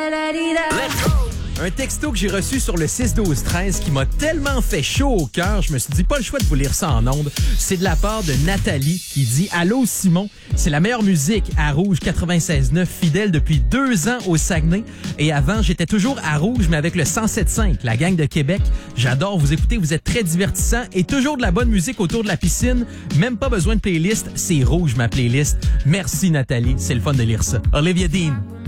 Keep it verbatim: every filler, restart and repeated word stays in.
Un texto que j'ai reçu sur le six douze treize qui m'a tellement fait chaud au cœur, je me suis dit pas le choix de vous lire ça en ondes. C'est de la part de Nathalie qui dit « Allô Simon, c'est la meilleure musique à Rouge quatre-vingt-seize neuf, fidèle depuis deux ans au Saguenay. Et avant, j'étais toujours à Rouge, mais avec le cent sept cinq, la gang de Québec. J'adore vous écouter, vous êtes très divertissants et toujours de la bonne musique autour de la piscine. Même pas besoin de playlist, c'est Rouge ma playlist. Merci Nathalie, c'est le fun de lire ça. Olivia Dean.